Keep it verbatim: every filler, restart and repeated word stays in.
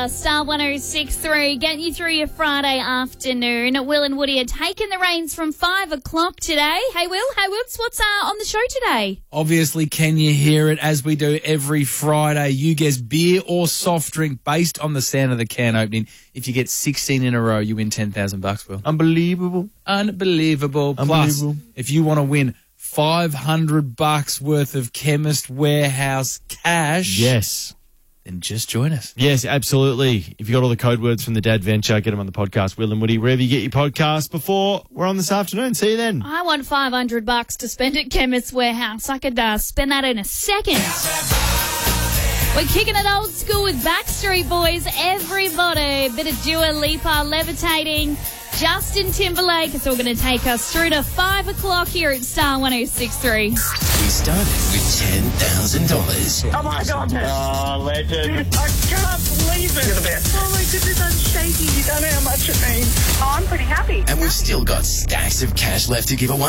Star one oh six three, getting you through your Friday afternoon. Will and Woody are taking the reins from five o'clock today. Hey, Will. Hey, Will. What's uh, on the show today? Obviously, can you hear it as we do every Friday? You guess beer or soft drink based on the sound of the can opening. If you get sixteen in a row, you win ten thousand bucks, Will. Unbelievable. Unbelievable. Unbelievable. Plus, if you want to win five hundred bucks worth of Chemist Warehouse cash. Yes. Then just join us. Yes, absolutely. If you got all the code words from the Dad Venture, get them on the podcast. Will and Woody, wherever you get your podcast before we're on this afternoon. See you then. I want five hundred bucks to spend at Chemist Warehouse. I could uh, spend that in a second. We're kicking it old school with Backstreet Boys. Everybody, bit of Dua Lipa, Levitating, Justin Timberlake. It's all going to take us through to five o'clock here at Star one oh six three. We started with ten thousand dollars. Oh my goodness. Oh, legend. I can't believe it. You're the best. Oh my goodness, I'm shaking. You don't know how much it means. Oh, I'm pretty happy. And we've still got stacks of cash left to give away.